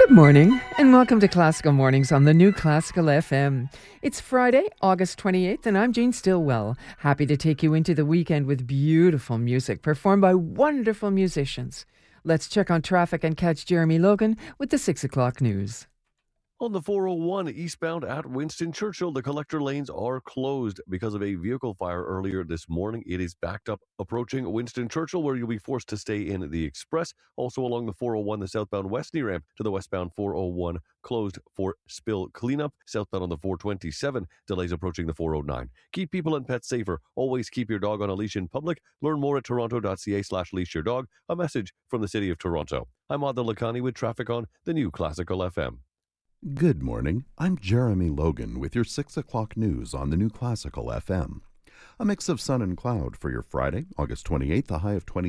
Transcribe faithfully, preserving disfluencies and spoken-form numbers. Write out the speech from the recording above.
Good morning, and welcome to Classical Mornings on the new Classical F M. It's Friday, August twenty-eighth, and I'm Jean Stillwell, happy to take you into the weekend with beautiful music performed by wonderful musicians. Let's check on traffic and catch Jeremy Logan with the six o'clock news. On the four oh one eastbound at Winston Churchill, the collector lanes are closed because of a vehicle fire earlier this morning. It is backed up approaching Winston Churchill, where you'll be forced to stay in the express. Also along the four oh one, the southbound Westney ramp to the westbound four oh one closed for spill cleanup. Southbound on the four twenty-seven, delays approaching the four oh nine. Keep people and pets safer. Always keep your dog on a leash in public. Learn more at toronto.ca slash leash your dog. A message from the City of Toronto. I'm Adil Lakhani with traffic on the new Classical F M. Good morning. I'm Jeremy Logan with your six o'clock news on the new Classical F M. A mix of sun and cloud for your Friday, August twenty-eighth, a high of twenty.